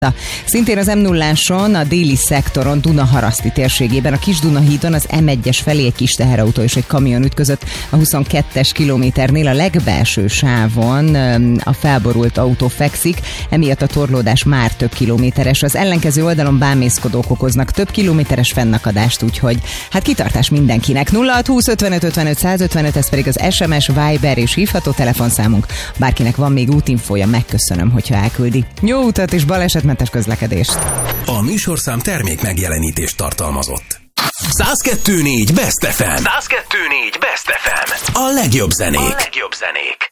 Szintén az M0-áson, a déli szektoron, Dunaharaszti térségében, a Kis-Dunahídon az M1-es felé egy kis teherautó és egy kamion ütközött a 22-es kilométernél, a legbelső sávon a felborult autó fekszik, emiatt a torlódás már több kilométeres. Az ellenkező oldalon bámészkodók okoznak több kilométeres fennakadást, úgyhogy hát kitartás mindenkinek. 0620 55 55 155, ez pedig az SMS, Viber és hívható telefonszámunk. Bárkinek van még útinfója, megköszönöm, hogyha elküldi. Jó utat és balesetmentes közlekedést! A műsorszám termék megjelenítést tartalmazott. 102.4 Best FM. 102.4 Best FM. A legjobb zenék.